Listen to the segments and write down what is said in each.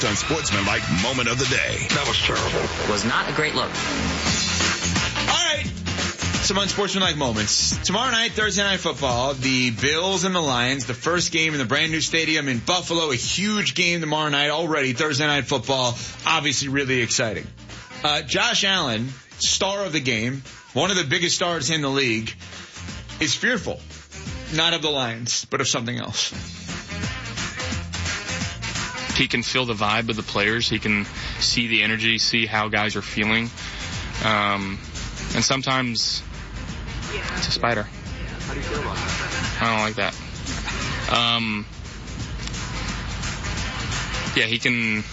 Unsportsmanlike moment of the day. That was terrible. Was not a great look. All right. Some unsportsmanlike moments. Tomorrow night, Thursday Night Football, the Bills and the Lions, the first game in the brand new stadium in Buffalo, a huge game tomorrow night already. Thursday Night Football, obviously really exciting. Josh Allen, star of the game, one of the biggest stars in the league, is fearful. Not of the Lions, but of something else. He can feel the vibe of the players. He can see the energy, see how guys are feeling. And sometimes it's a spider. How do you feel about that? I don't like that. Yeah, he can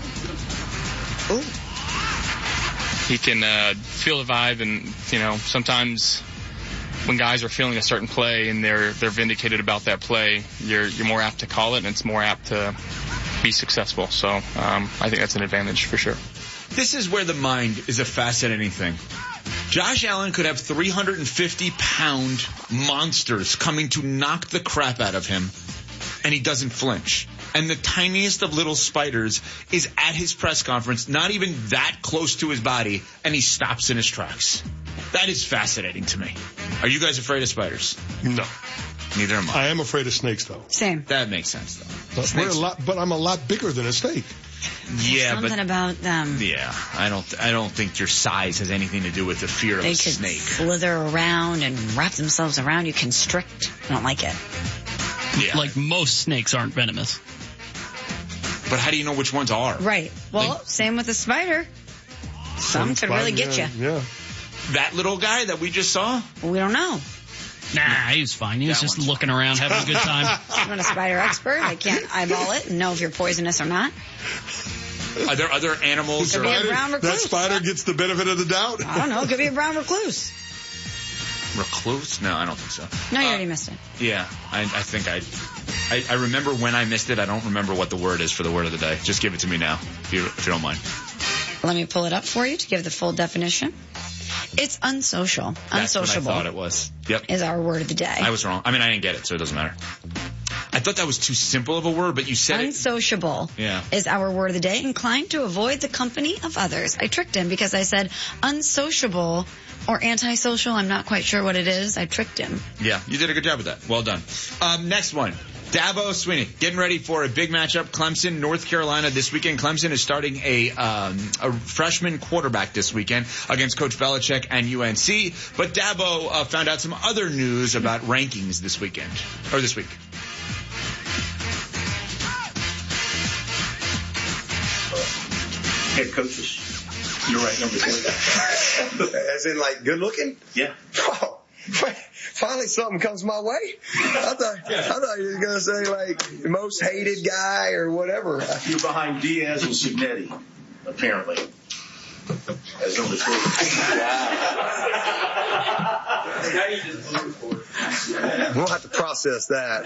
feel the vibe, and sometimes when guys are feeling a certain play and they're vindicated about that play, you're more apt to call it, and it's more apt to be successful. So I think that's an advantage for sure. This is where the mind is a fascinating thing. Josh Allen could have 350-pound monsters coming to knock the crap out of him, and he doesn't flinch. And the tiniest of little spiders is at his press conference, not even that close to his body, and he stops in his tracks. That is fascinating to me. Are you guys afraid of spiders? No. Neither am I. I am afraid of snakes, though. Same. That makes sense, though. But I'm a lot bigger than a snake. Yeah, Something about them. Yeah, I don't think your size has anything to do with the fear of a snake. They could slither around and wrap themselves around you, constrict. I don't like it. Yeah. Like most snakes aren't venomous. But how do you know which ones are? Right. Well, same with the spider. Some could really get you. Yeah. That little guy that we just saw? We don't know. Nah, he was fine. He was just looking around, having a good time. I'm not a spider expert. I can't eyeball it and know if you're poisonous or not. Are there other animals? Could be a brown recluse. That spider gets the benefit of the doubt. I don't know. It could be a brown recluse. Recluse? No, I don't think so. No, you already missed it. Yeah, I think I remember when I missed it. I don't remember what the word is for the word of the day. Just give it to me now, if you don't mind. Let me pull it up for you to give the full definition. It's unsocial. That's Unsociable. what I thought it was. Yep. Is our word of the day. I was wrong. I mean, I didn't get it, so it doesn't matter. I thought that was too simple of a word, but you said unsociable is our word of the day. Inclined to avoid the company of others. I tricked him because I said unsociable or antisocial. I'm not quite sure what it is. I tricked him. Yeah, you did a good job with that. Well done. Next one. Dabo Swinney getting ready for a big matchup. Clemson, North Carolina this weekend. Clemson is starting a freshman quarterback this weekend against Coach Belichick and UNC. But Dabo found out some other news about rankings this week. Head coaches. You're right, number 3. As in, like, good looking? Yeah. Oh, finally something comes my way. I thought you were going to say, like, most hated guy or whatever. You're behind Diaz and Signetti, apparently. As number 3. We'll have to process that.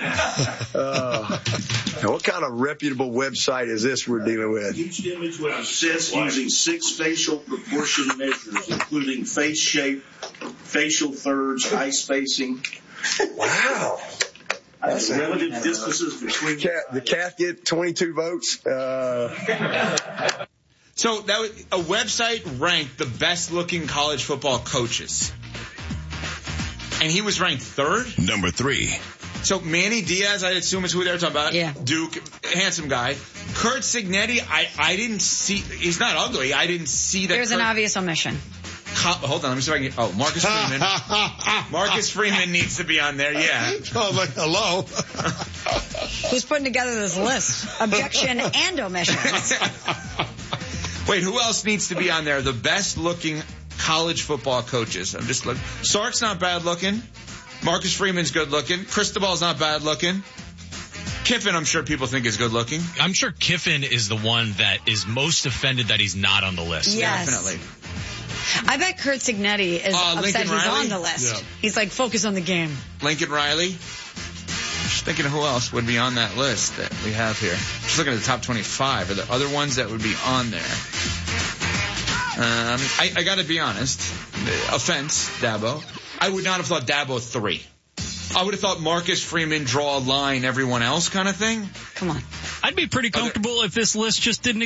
What kind of reputable website is this we're dealing with? Each image was assessed using 6 facial proportion measures, including face shape, facial thirds, eye spacing. Wow. That's relative distances between the cat get 22 votes. So that was, a website ranked the best looking college football coaches. And he was ranked 3rd? Number 3. So Manny Diaz, I assume is who they're talking about. Yeah. Duke, handsome guy. Kurt Signetti, I didn't see, he's not ugly. I didn't see that. There's an obvious omission. Hold on, let me see if I can Marcus Freeman. Marcus Freeman needs to be on there, yeah. Oh, like, hello. Who's putting together this list? Objection and omissions. Wait, who else needs to be on there? The best looking college football coaches. I'm just looking. Sark's not bad looking. Marcus Freeman's good looking. Cristobal's not bad looking. Kiffin, I'm sure people think is good looking. I'm sure Kiffin is the one that is most offended that he's not on the list. Yes. Definitely. I bet Kurt Signetti is upset he's Riley? on the list. Yeah. He's like, focus on the game. Lincoln Riley. Just thinking of who else would be on that list that we have here. Just looking at the top 25. Are there other ones that would be on there? I got to be honest. Offense, Dabo. I would not have thought Dabo 3. I would have thought Marcus Freeman, draw a line, everyone else kind of thing. Come on. I'd be pretty comfortable if this list just didn't